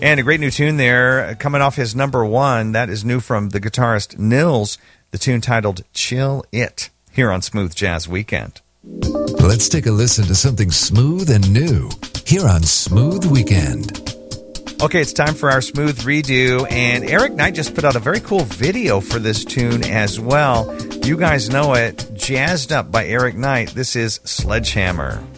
And a great new tune there coming off his number one. That is new from the guitarist Nils, the tune titled Chill It, here on Smooth Jazz Weekend. Let's take a listen to something smooth and new here on Smooth Weekend. Okay, it's time for our Smooth Redo, and Eric Knight just put out a very cool video for this tune as well. You guys know it, Jazzed Up by Eric Knight. This is Sledgehammer.